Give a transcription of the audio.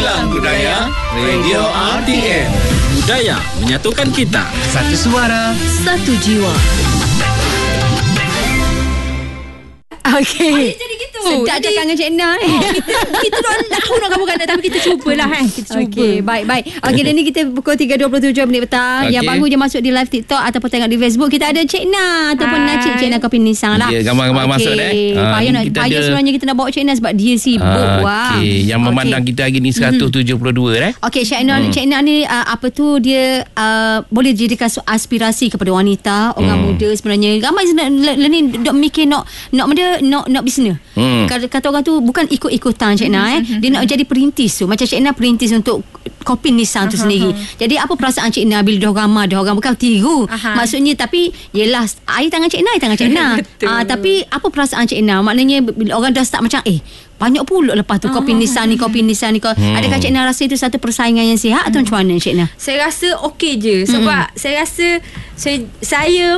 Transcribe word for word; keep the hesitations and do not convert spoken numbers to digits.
Kilang Budaya Radio R T M. Budaya menyatukan kita. Satu suara, satu jiwa. Okey. Jadi gitu. Sedap cakap dengan Cik Na ni. Oh, kita kita nak tahu nak kamu kata, tapi kita cubalah kan. Kita cuba. Okey, baik baik. Okey, dan ni kita pukul tiga dua puluh tujuh minit petang. Okey. Yang baru je masuk di live TikTok ataupun tengok di Facebook, kita ada Cik Na ataupun Hai. Najib Cik Na Kopi Nissan lah. Ya, gambar-gambar masuk dah, eh. Ah, Payah ni nak kita payah ada- sebenarnya kita nak bawa Cik Na sebab dia sibuk. Ah, Wah. Okey, yang memandang kita hari ni seratus tujuh puluh dua eh. Okey, Cik Na, Hmm. Cik Na ni uh, apa tu dia uh, boleh jadikan su- aspirasi kepada wanita, orang Hmm. muda sebenarnya. Ramai sebenarnya ni dok mikir nak nak benda nak nak bisnes. Hmm. Kata, kata orang tu bukan ikut-ikutan Cik Na eh. Dia nak jadi perintis tu. Macam Cik Na perintis untuk kopi Nissan tu sendiri. Jadi apa perasaan Cik Na bila dah ramai dah orang bukan tiru. Aha. Maksudnya tapi yelah air tangan Cik Na, air tangan Cik Na. Betul. Ah, tapi apa perasaan Cik Na? Maknanya bila orang dah start macam eh banyak pula lepas tu kopi Nissan ni, kopi Nissan ni. Hmm. Adakah Cik Na rasa itu satu persaingan yang sihat atau macam mana Cik Na? Saya rasa okey je sebab saya rasa saya, saya